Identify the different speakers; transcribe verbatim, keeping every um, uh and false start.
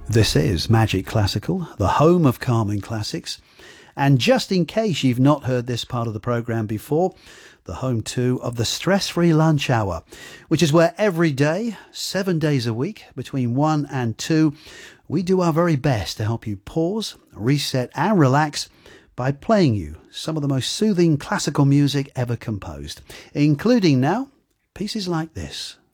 Speaker 1: This is Magic Classical, the home of calming classics. And just in case you've not heard this part of the programme before, the home too of the Stress-Free Lunch Hour, which is where every day, seven days a week, between one and two, we do our very best to help you pause, reset and relax by playing you some of the most soothing classical music ever composed, including now pieces like this.